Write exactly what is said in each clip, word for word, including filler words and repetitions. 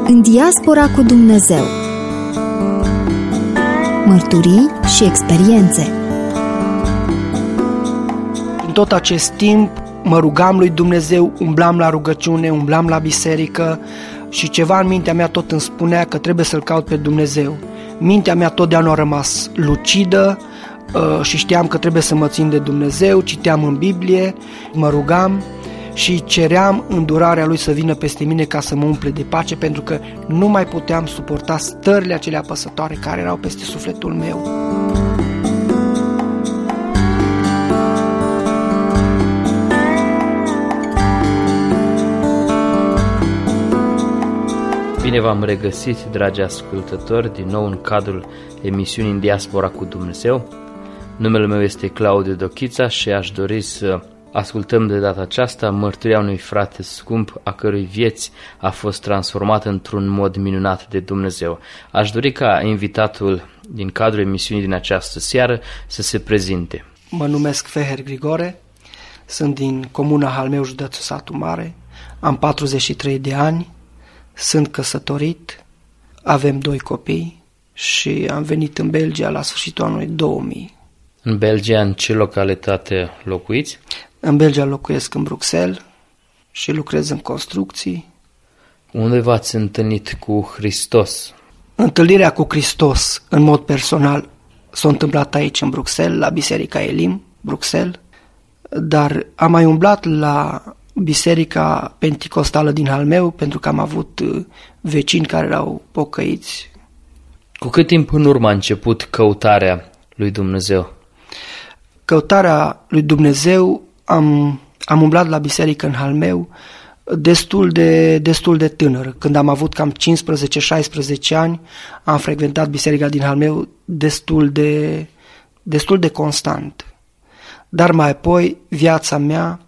În diaspora cu Dumnezeu. Mărturii și experiențe. În tot acest timp mă rugam lui Dumnezeu, umblam la rugăciune, umblam la biserică și ceva în mintea mea tot îmi spunea că trebuie să-L caut pe Dumnezeu. Mintea mea totdeauna a rămas lucidă și știam că trebuie să mă țin de Dumnezeu, citeam în Biblie, mă rugam și ceream îndurarea Lui să vină peste mine ca să mă umple de pace, pentru că nu mai puteam suporta stările acelea apăsătoare care erau peste sufletul meu. Bine v-am regăsit, dragi ascultători, din nou în cadrul emisiunii În diaspora cu Dumnezeu. Numele meu este Claudiu Dochița și aș dori să ascultăm de data aceasta mărturia unui frate scump a cărui vieți a fost transformată într-un mod minunat de Dumnezeu. Aș dori ca invitatul din cadrul emisiunii din această seară să se prezinte. Mă numesc Feher Grigore, sunt din comuna Halmeu, județul Satu Mare, am patruzeci și trei de ani, sunt căsătorit, avem doi copii și am venit în Belgia la sfârșitul anului două mii. În Belgia, în ce localitate locuiți? În Belgia locuiesc în Bruxelles și lucrez în construcții. Unde v-ați întâlnit cu Hristos? Întâlnirea cu Hristos, în mod personal, s-a întâmplat aici în Bruxelles, la Biserica Elim, Bruxelles, dar am mai umblat la Biserica Penticostală din Halmeu, pentru că am avut vecini care erau pocăiți. Cu cât timp în urmă a început căutarea lui Dumnezeu? Căutarea lui Dumnezeu, am, am umblat la biserică în Halmeu destul de, destul de tânăr. Când am avut cam cincisprezece șaisprezece ani, am frecventat biserica din Halmeu destul de, destul de constant. Dar mai apoi viața mea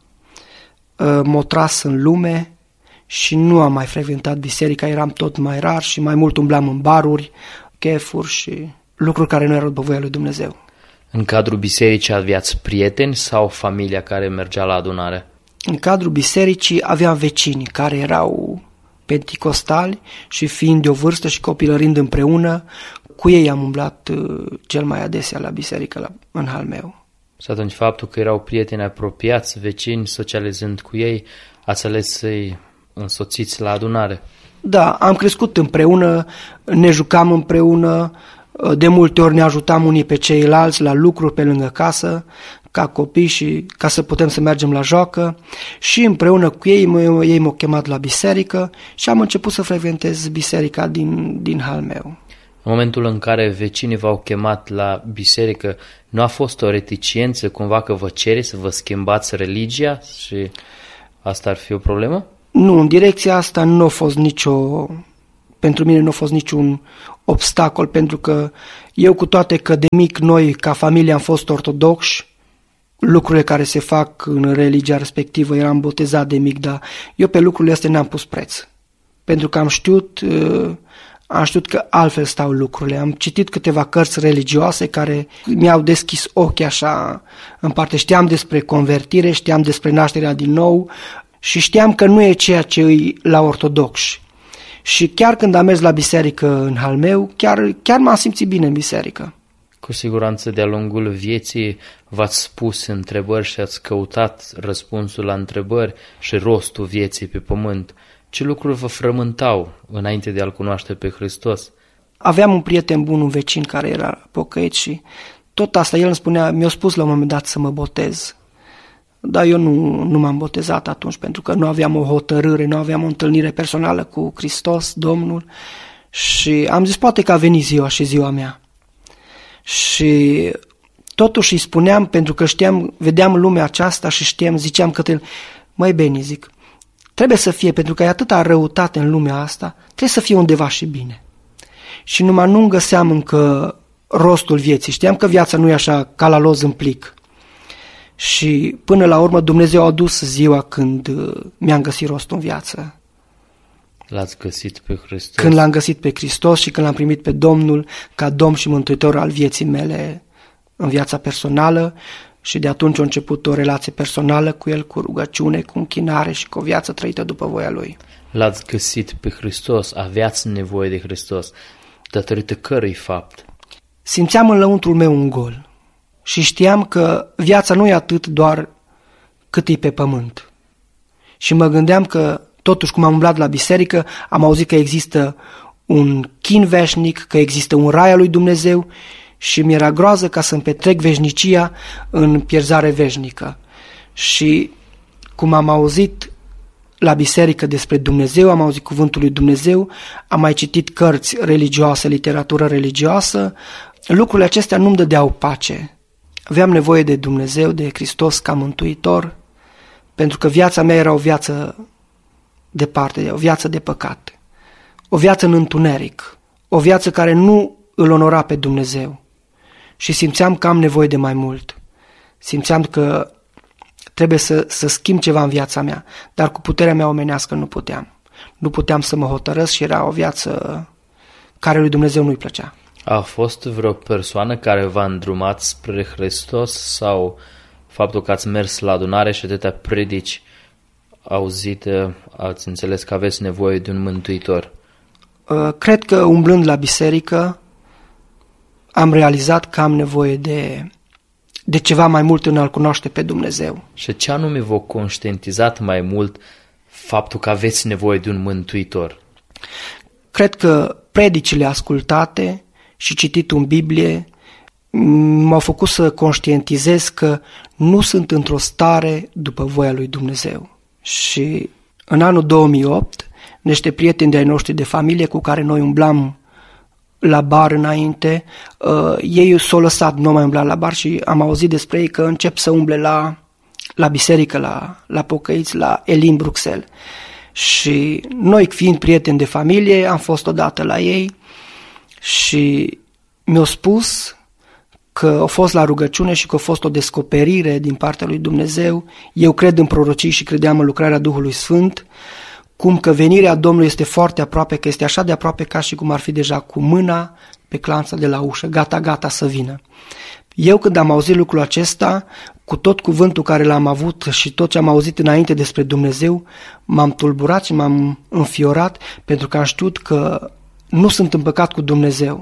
uh, m-a tras în lume și nu am mai frecventat biserica, eram tot mai rar și mai mult umblam în baruri, chefuri și lucruri care nu erau după voia lui Dumnezeu. În cadrul bisericii aveați prieteni sau familia care mergea la adunare? În cadrul bisericii aveam vecini care erau penticostali și fiind de o vârstă și copilărind împreună, cu ei am umblat cel mai adesea la biserică la, în Halmeu. Și atunci faptul că erau prieteni apropiați, vecini, socializând cu ei, ați ales să-i însoțiți la adunare? Da, am crescut împreună, ne jucam împreună, de multe ori ne ajutam unii pe ceilalți la lucruri pe lângă casă, ca copii și ca să putem să mergem la joacă și împreună cu ei, ei m-au chemat la biserică și am început să frecventez biserica din, din Halmeu. În momentul în care vecinii v-au chemat la biserică, nu a fost o reticiență cumva că vă cere să vă schimbați religia și asta ar fi o problemă? Nu, în direcția asta nu a fost nicio... Pentru mine nu a fost niciun obstacol, pentru că eu, cu toate că de mic noi ca familie am fost ortodoxi, lucrurile care se fac în religia respectivă, eram botezat de mic, dar eu pe lucrurile astea n-am pus preț. Pentru că am știut, am știut că altfel stau lucrurile. Am citit câteva cărți religioase care mi-au deschis ochii așa în parte. Știam despre convertire, știam despre nașterea din nou și știam că nu e ceea ce îi la ortodoxi. Și chiar când am mers la biserică în Halmeu, chiar, chiar m-am simțit bine în biserică. Cu siguranță de-a lungul vieții v-ați spus întrebări și ați căutat răspunsul la întrebări și rostul vieții pe pământ. Ce lucruri vă frământau înainte de a-L cunoaște pe Hristos? Aveam un prieten bun, un vecin care era pocăit și tot asta el îmi spunea, mi-a spus la un moment dat să mă botez. Dar eu nu, nu m-am botezat atunci, pentru că nu aveam o hotărâre, nu aveam o întâlnire personală cu Hristos, Domnul, și am zis, poate că a venit ziua și ziua mea. Și totuși îi spuneam, pentru că știam, vedeam lumea aceasta și știam, ziceam către el, măi Beni, zic, trebuie să fie, pentru că e atâta răutate în lumea asta, trebuie să fie undeva și bine. Și numai nu găseam încă rostul vieții, știam că viața nu e așa ca la loz în plic. Și până la urmă Dumnezeu a adus ziua când mi-am găsit rostul în viață. L-ați găsit pe Hristos? Când l-am găsit pe Hristos și când l-am primit pe Domnul ca Domn și Mântuitor al vieții mele în viața personală și de atunci a început o relație personală cu El, cu rugăciune, cu închinare și cu o viață trăită după voia Lui. L-ați găsit pe Hristos, aveați nevoie de Hristos, datorită cărui fapt? Simțeam în lăuntrul meu un gol și știam că viața nu e atât doar cât e pe pământ. Și mă gândeam că, totuși, cum am umblat la biserică, am auzit că există un chin veșnic, că există un rai al lui Dumnezeu și mi-era groază ca să-mi petrec veșnicia în pierzare veșnică. Și cum am auzit la biserică despre Dumnezeu, am auzit cuvântul lui Dumnezeu, am mai citit cărți religioase, literatură religioasă, lucrurile acestea nu-mi dădeau pace. Aveam nevoie de Dumnezeu, de Hristos ca mântuitor, pentru că viața mea era o viață departe, o viață de păcat, o viață în întuneric, o viață care nu îl onora pe Dumnezeu. Și simțeam că am nevoie de mai mult. Simțeam că trebuie să, să schimb ceva în viața mea, dar cu puterea mea omenească nu puteam. Nu puteam să mă hotărăsc și era o viață care lui Dumnezeu nu-i plăcea. A fost vreo persoană care v-a îndrumat spre Hristos sau faptul că ați mers la adunare și atâtea predici auzite, ați înțeles că aveți nevoie de un mântuitor? Cred că umblând la biserică am realizat că am nevoie de, de ceva mai mult în a-L cunoaște pe Dumnezeu. Și ce anume v-a conștientizat mai mult faptul că aveți nevoie de un mântuitor? Cred că predicile ascultate și cititul în Biblie m-au făcut să conștientizez că nu sunt într-o stare după voia lui Dumnezeu. Și în anul două mii opt, niște prieteni de-ai noștri de familie cu care noi umblam la bar înainte, uh, ei s-au lăsat, nu mai umbla la bar și am auzit despre ei că încep să umble la, la biserică, la, la pocăiți, la Elim Bruxelles. Și noi, fiind prieteni de familie, am fost odată la ei și mi-au spus că au fost la rugăciune și că a fost o descoperire din partea lui Dumnezeu. Eu cred în prorocii și credeam în lucrarea Duhului Sfânt, cum că venirea Domnului este foarte aproape, că este așa de aproape ca și cum ar fi deja cu mâna pe clanța de la ușă, gata, gata să vină. Eu când am auzit lucrul acesta, cu tot cuvântul care l-am avut și tot ce am auzit înainte despre Dumnezeu, m-am tulburat și m-am înfiorat pentru că am știut că nu sunt în păcat cu Dumnezeu.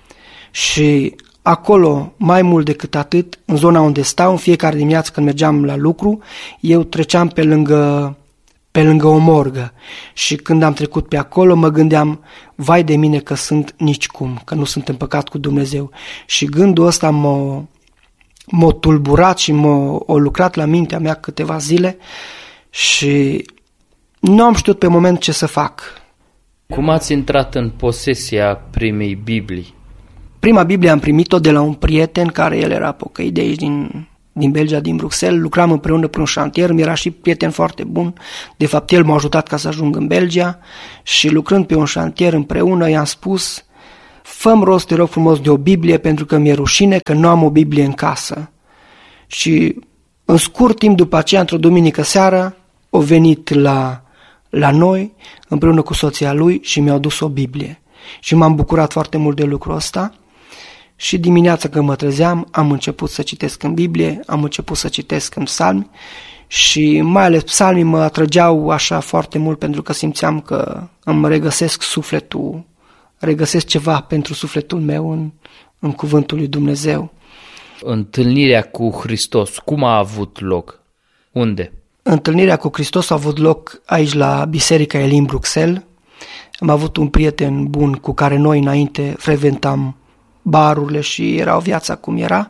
Și acolo, mai mult decât atât, în zona unde stau, în fiecare dimineață când mergeam la lucru, eu treceam pe lângă, pe lângă o morgă. Și când am trecut pe acolo, mă gândeam, vai de mine că sunt nicicum, că nu sunt în păcat cu Dumnezeu. Și gândul ăsta m-a, m-a tulburat și m-a a lucrat la mintea mea câteva zile și nu am știut pe moment ce să fac. Cum ați intrat în posesia primei Biblii? Prima Biblie am primit-o de la un prieten care el era pocăit de aici din, din Belgia, din Bruxelles. Lucram împreună pe un șantier, mi era și prieten foarte bun. De fapt, el m-a ajutat ca să ajung în Belgia și lucrând pe un șantier împreună i-am spus: fă-mi rost, te rog frumos, de o Biblie pentru că mi-e rușine că nu am o Biblie în casă. Și în scurt timp după aceea, într-o duminică seară, au venit la, la noi împreună cu soția lui și mi-au dus o Biblie. Și m-am bucurat foarte mult de lucrul ăsta. Și dimineața când mă trezeam, am început să citesc în Biblie, am început să citesc în psalmi și mai ales psalmii mă atrăgeau așa foarte mult pentru că simțeam că îmi regăsesc sufletul, regăsesc ceva pentru sufletul meu în, în cuvântul lui Dumnezeu. Întâlnirea cu Hristos, cum a avut loc? Unde? Întâlnirea cu Hristos a avut loc aici la Biserica Elim Bruxelles. Am avut un prieten bun cu care noi înainte frecventam barurile și era o viața cum era.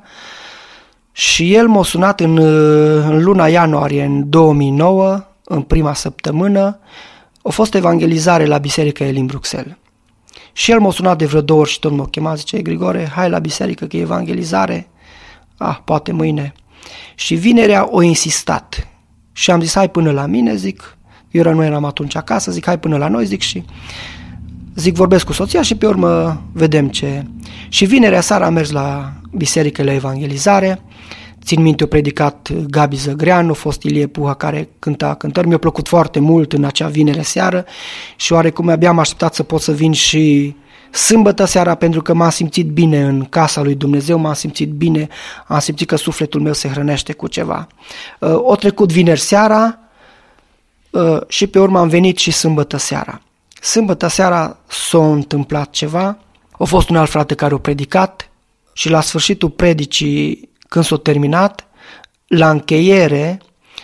Și el m-a sunat în, în luna ianuarie în două mii nouă, în prima săptămână. A fost evangelizare la Biserica Elim Bruxelles. Și el m-a sunat de vreo două ori și tot m-a chemat, zice: Grigore, hai la biserică că e evangelizare. Ah, poate mâine. Și vinerea o insistat. Și am zis: hai până la mine, zic. Eu nu eram atunci acasă, zic: hai până la noi, zic, și zic, vorbesc cu soția și pe urmă vedem ce. Și vinerea seara am mers la biserică la evangelizare. Țin minte, o predicat Gabi Zăgreanu, a fost Ilie Puha care cânta cântări. Mi-a plăcut foarte mult în acea vinere seară și oarecum abia am așteptat să pot să vin și sâmbătă seara, pentru că m-am simțit bine în casa lui Dumnezeu, m-am simțit bine, am simțit că sufletul meu se hrănește cu ceva. O trecut vineri seara, și pe urmă am venit și sâmbătă seara. Sâmbătă seara s-a întâmplat ceva, a fost un alt frate care a predicat și la sfârșitul predicii, când s-a terminat, la încheiere,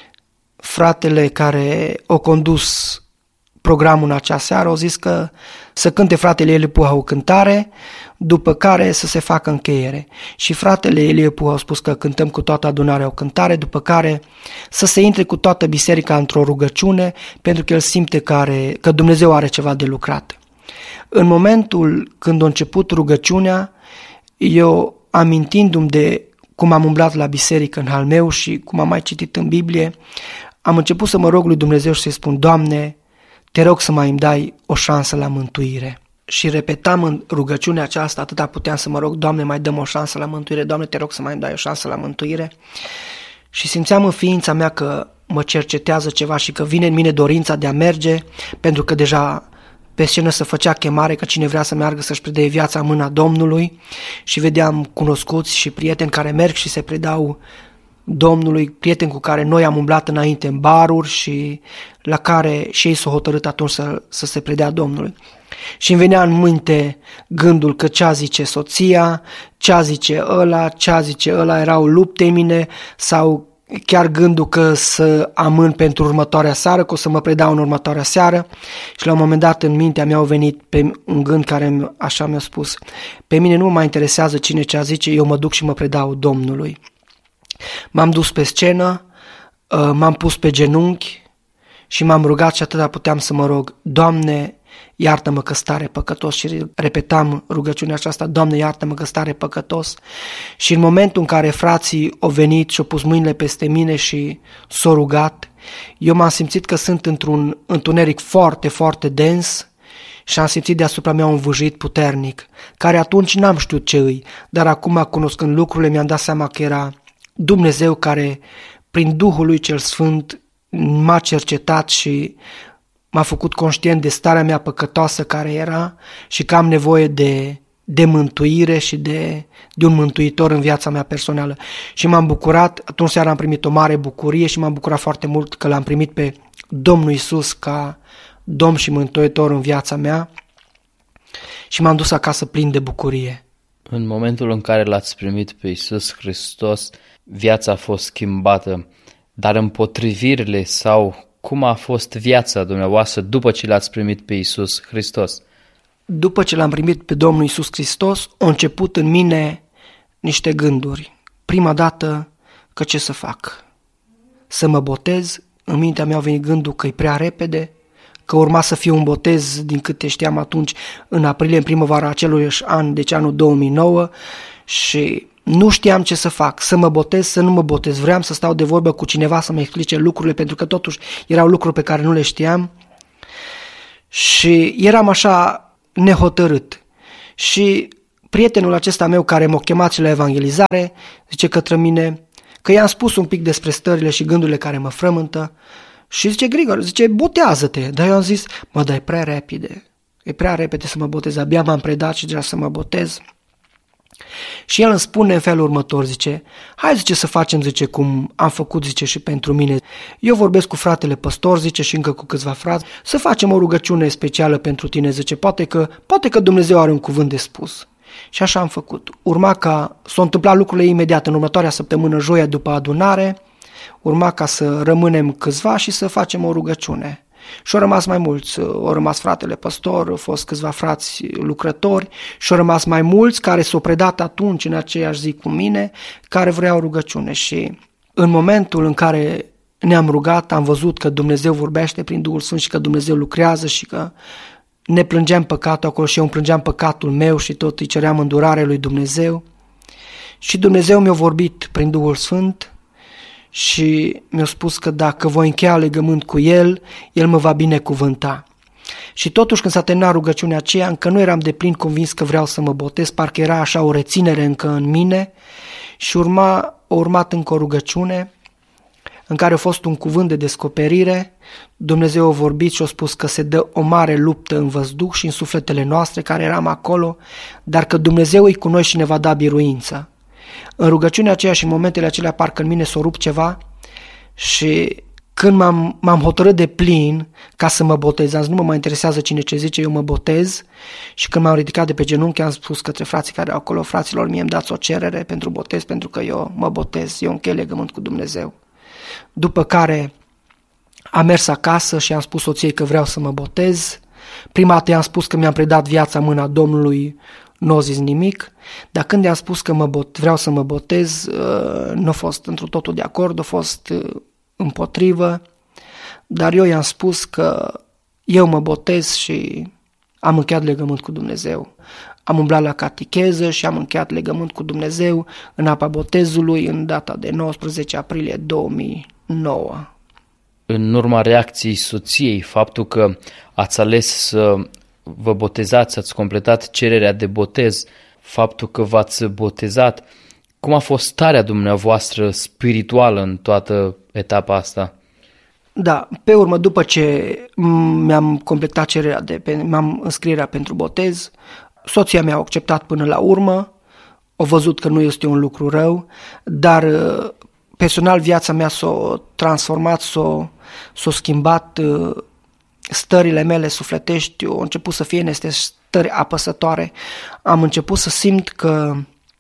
fratele care a condus programul în acea seară a zis că să cânte fratele Elie Puha o cântare, după care să se facă încheiere. Și fratele Elie Puha a spus că cântăm cu toată adunarea o cântare, după care să se intre cu toată biserica într-o rugăciune, pentru că el simte că, are, că Dumnezeu are ceva de lucrat. În momentul când a început rugăciunea, eu, amintindu-mi de cum am umblat la biserică în hal meu și cum am mai citit în Biblie, am început să mă rog lui Dumnezeu și să-i spun: Doamne, te rog să mai îmi dai o șansă la mântuire. Și repetam în rugăciunea aceasta, atâta puteam să mă rog: Doamne, mai dăm o șansă la mântuire, Doamne, te rog să mai îmi dai o șansă la mântuire. Și simțeam în ființa mea că mă cercetează ceva și că vine în mine dorința de a merge, pentru că deja pe scenă se făcea chemare că cine vrea să meargă să-și predea viața în mâna Domnului, și vedeam cunoscuți și prieteni care merg și se predau Domnului, prieteni cu care noi am umblat înainte în baruri și la care și ei s-au hotărât atunci să, să se predea Domnului. Și îmi venea în minte gândul că ce-a zice soția, ce-a zice ăla, ce-a zice ăla, erau lupte în mine, sau chiar gândul că să amân pentru următoarea seară, că o să mă predau în următoarea seară. Și la un moment dat în mintea mea au venit pe un gând care așa mi-a spus: pe mine nu mă mai interesează cine ce-a zice, eu mă duc și mă predau Domnului. M-am dus pe scenă, m-am pus pe genunchi și m-am rugat și atâta puteam să mă rog: Doamne, iartă-mă că stare păcătos. Și repetam rugăciunea aceasta: Doamne, iartă-mă că stare păcătos. Și în momentul în care frații au venit și au pus mâinile peste mine și s-au rugat, eu m-am simțit că sunt într-un întuneric foarte, foarte dens și am simțit deasupra mea un vâjit puternic, care atunci n-am știut ce îi, dar acum, cunoscând lucrurile, mi-am dat seama că era Dumnezeu care, prin Duhul lui cel Sfânt, m-a cercetat și m-a făcut conștient de starea mea păcătoasă care era și că am nevoie de, de mântuire și de, de un mântuitor în viața mea personală. Și m-am bucurat, atunci seara am primit o mare bucurie și m-am bucurat foarte mult că l-am primit pe Domnul Iisus ca Domn și Mântuitor în viața mea și m-am dus acasă plin de bucurie. În momentul în care l-ați primit pe Iisus Hristos, viața a fost schimbată, dar împotrivirile sau cum a fost viața dumneavoastră după ce l-ați primit pe Iisus Hristos? După ce l-am primit pe Domnul Iisus Hristos, au început în mine niște gânduri. Prima dată, că ce să fac? Să mă botez? În mintea mea a venit gândul că e prea repede, că urma să fie un botez, din câte știam atunci, în aprilie, în primăvara acelui an, deci anul două mii nouă, și nu știam ce să fac, să mă botez, să nu mă botez. Vreau să stau de vorbă cu cineva să mă explice lucrurile, pentru că totuși erau lucruri pe care nu le știam și eram așa nehotărât. Și prietenul acesta meu care m-a chemat și la evangelizare zice către mine că i-am spus un pic despre stările și gândurile care mă frământă și zice: Grigor, zice, botează-te. Dar eu am zis: mă, dar e prea repede, e prea repede să mă botez, abia m-am predat și deja să mă botez. Și el îmi spune în felul următor, zice: hai, zice, să facem, zice, cum am făcut, zice, și pentru mine. Eu vorbesc cu fratele păstor, zice, și încă cu câțiva frați, să facem o rugăciune specială pentru tine, zice, poate că, poate că Dumnezeu are un cuvânt de spus. Și așa am făcut. Urma ca, s-au întâmplat lucrurile imediat, în următoarea săptămână, joia după adunare, urma ca să rămânem câțiva și să facem o rugăciune. Și au rămas mai mulți, au rămas fratele păstor, au fost câțiva frați lucrători și au rămas mai mulți care s-au predat atunci în aceeași zi cu mine, care vreau rugăciune. Și în momentul în care ne-am rugat, am văzut că Dumnezeu vorbește prin Duhul Sfânt și că Dumnezeu lucrează și că ne plângeam păcatul acolo și eu îmi plângeam păcatul meu și tot îi ceream îndurare lui Dumnezeu. Și Dumnezeu mi-a vorbit prin Duhul Sfânt și mi-a spus că dacă voi încheia legământ cu El, El mă va binecuvânta. Și totuși când s-a terminat rugăciunea aceea, încă nu eram de plin convins că vreau să mă botez, parcă era așa o reținere încă în mine și urma, a urmat încă o rugăciune în care a fost un cuvânt de descoperire. Dumnezeu a vorbit și a spus că se dă o mare luptă în văzduh și în sufletele noastre care eram acolo, dar că Dumnezeu e cu noi și ne va da biruință. În rugăciunea aceea și în momentele acelea parcă în mine s-a rupt ceva și când m-am, m-am hotărât de plin ca să mă botez, am zis, nu mă mai interesează cine ce zice, eu mă botez. Și când m-am ridicat de pe genunchi, am spus către frații care erau acolo, fraților, mie îmi dați o cerere pentru botez, pentru că eu mă botez, eu închei legământ cu Dumnezeu. După care am mers acasă și am spus soției că vreau să mă botez. Prima dată i-am spus că mi-am predat viața în mâna Domnului, nu a zis nimic, dar când i-am spus că mă bot, vreau să mă botez, nu a fost întru totul de acord, a fost împotrivă, dar eu i-am spus că eu mă botez și am încheiat legământ cu Dumnezeu. Am umblat la catecheză și am încheiat legământ cu Dumnezeu în apa botezului în data de nouăsprezece aprilie două mii nouă. În urma reacției soției, faptul că ați ales să vă botezați, ați completat cererea de botez, faptul că v-ați botezat, cum a fost starea dumneavoastră spirituală în toată etapa asta? Da, pe urmă, după ce mi-am completat cererea de, mi-am înscrierea pentru botez, soția mea a acceptat până la urmă, a văzut că nu este un lucru rău, dar personal viața mea s-a transformat, s-a, s-a schimbat, stările mele sufletești au început să fie niște stări apăsătoare. Am început să simt că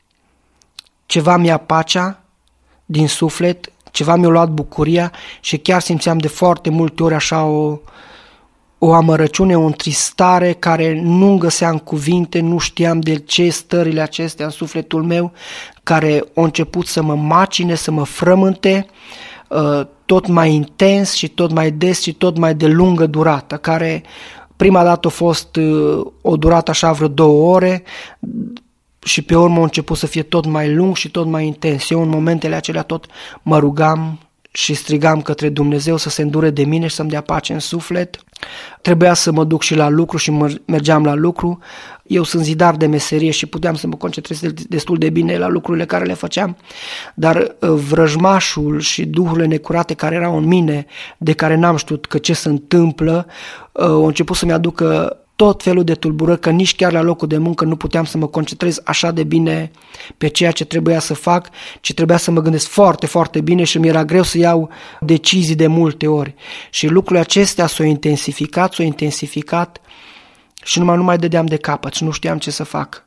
ceva mi-a pacea din suflet, ceva mi-a luat bucuria și chiar simțeam de foarte multe ori așa o, o amărăciune, o întristare care nu găseam cuvinte, nu știam de ce stările acestea în sufletul meu, care au început să mă macine, să mă frământe, tot mai intens și tot mai des și tot mai de lungă durată, care prima dată a fost o durată așa vreo două ore și pe urmă a început să fie tot mai lung și tot mai intens. Eu în momentele acelea tot mă rugam și strigam către Dumnezeu să se îndure de mine și să-mi dea pace în suflet. Trebuia să mă duc și la lucru și mergeam la lucru. Eu sunt zidar de meserie și puteam să mă concentrez destul de bine la lucrurile care le făceam, dar vrăjmașul și duhurile necurate care erau în mine, de care n-am știut că ce se întâmplă, au început să-mi aducă tot felul de tulburări, că nici chiar la locul de muncă nu puteam să mă concentrez așa de bine pe ceea ce trebuia să fac, ci trebuia să mă gândesc foarte, foarte bine și mi-era greu să iau decizii de multe ori. Și lucrurile acestea s-au intensificat, s-au intensificat și numai nu mai dădeam de capăt și nu știam ce să fac.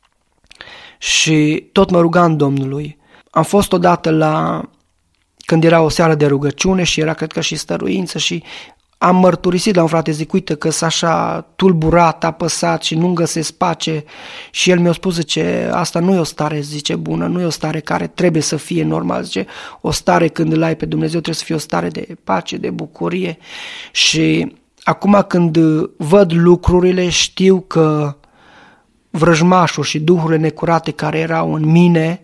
Și tot mă rugam Domnului. Am fost odată la, când era o seară de rugăciune și era cred că și stăruință și am mărturisit la un frate, zic, uite că s-a așa tulburat, apăsat și nu-mi găsesc pace și el mi-a spus, zice, asta nu e o stare, zice, bună, nu e o stare care trebuie să fie normal, zice, o stare când îl ai pe Dumnezeu trebuie să fie o stare de pace, de bucurie și acum când văd lucrurile știu că vrăjmașul și duhurile necurate care erau în mine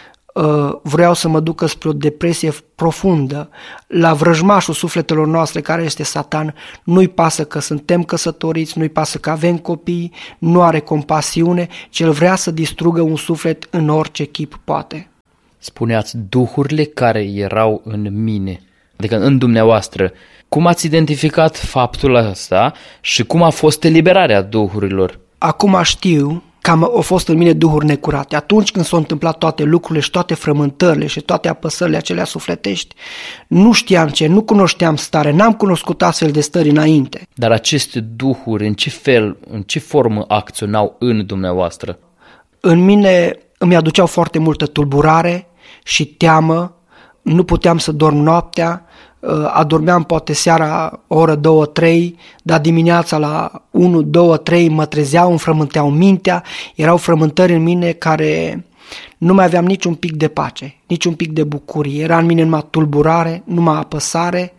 vreau să mă ducă spre o depresie profundă. La vrăjmașul sufletelor noastre, care este Satan, nu-i pasă că suntem căsătoriți, nu-i pasă că avem copii, nu are compasiune, ci el vrea să distrugă un suflet în orice chip poate. Spuneați duhurile care erau în mine, adică în dumneavoastră. Cum ați identificat faptul ăsta și cum a fost eliberarea duhurilor? Acum știu că au fost în mine duhuri necurate. Atunci când s-au întâmplat toate lucrurile și toate frământările și toate apăsările acelea sufletești, nu știam ce, nu cunoșteam stare, n-am cunoscut astfel de stări înainte. Dar aceste duhuri, în ce fel, în ce formă acționau în dumneavoastră? În mine îmi aduceau foarte multă tulburare și teamă, nu puteam să dorm noaptea, adormeam poate seara o oră, două, trei, dar dimineața la unu, doi, trei mă trezeau, îmi frământeau mintea, erau frământări în mine care nu mai aveam niciun pic de pace, niciun pic de bucurie, era în mine numai tulburare, numai apăsare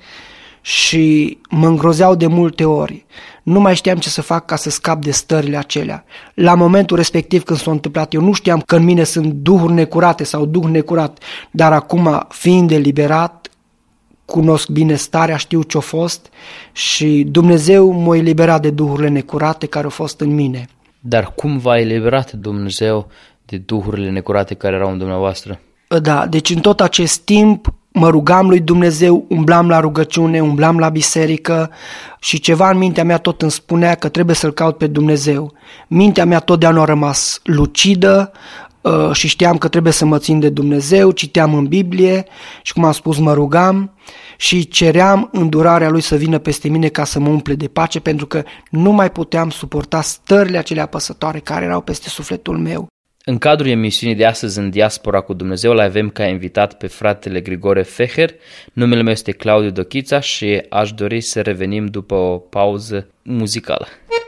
și mă îngrozeau de multe ori. Nu mai știam ce să fac ca să scap de stările acelea. La momentul respectiv când s-a întâmplat, eu nu știam că în mine sunt duhuri necurate sau duh necurat, dar acum, fiind eliberat, cunosc bine starea, știu ce-a fost și Dumnezeu m-a eliberat de duhurile necurate care au fost în mine. Dar cum v-a eliberat Dumnezeu de duhurile necurate care erau în dumneavoastră? Da, deci în tot acest timp mă rugam lui Dumnezeu, umblam la rugăciune, umblam la biserică și ceva în mintea mea tot îmi spunea că trebuie să-L caut pe Dumnezeu. Mintea mea totdeauna a rămas lucidă, și știam că trebuie să mă țin de Dumnezeu, citeam în Biblie și, cum am spus, mă rugam și ceream îndurarea Lui să vină peste mine ca să mă umple de pace, pentru că nu mai puteam suporta stările acelea apăsătoare care erau peste sufletul meu. În cadrul emisiunii de astăzi în Diaspora cu Dumnezeu îl avem ca invitat pe fratele Grigore Feher. Numele meu este Claudiu Dochița și aș dori să revenim după o pauză muzicală.